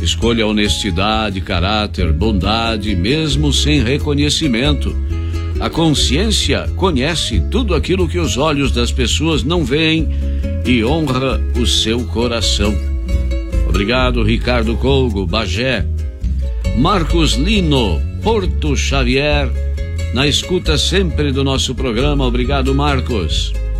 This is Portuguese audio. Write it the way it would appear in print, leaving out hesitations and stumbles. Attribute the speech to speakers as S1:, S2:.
S1: Escolha honestidade, caráter, bondade, mesmo sem reconhecimento. A consciência conhece tudo aquilo que os olhos das pessoas não veem e honra o seu coração. Obrigado, Ricardo Colgo, Bagé. Marcos Lino, Porto Xavier, na escuta sempre do nosso programa. Obrigado, Marcos.